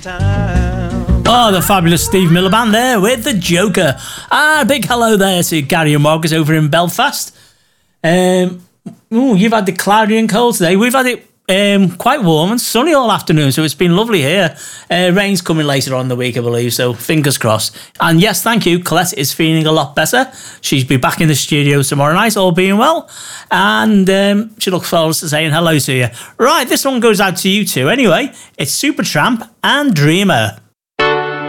Oh, the fabulous Steve Miller Band there with the Joker. A big hello there to Gary and Marcus over in Belfast. You've had the cloudy and cold today. We've had it quite warm and sunny all afternoon, so it's been lovely here. Rain's coming later on in the week, I believe, so fingers crossed. And yes, thank you. Colette is feeling a lot better. She'll be back in the studio tomorrow night, all being well. And she looks forward to saying hello to you. Right, this one goes out to you two. Anyway, it's Supertramp and Dreamer.